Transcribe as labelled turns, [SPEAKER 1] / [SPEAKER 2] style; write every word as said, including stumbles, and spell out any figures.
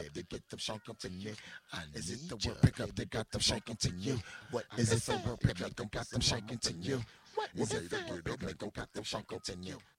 [SPEAKER 1] baby, get them shaking to you. I Is it the word pickup that got them shaking to you? What is it the word pickup that got them shaking to you? What is it the word pickup that got them shaking to you?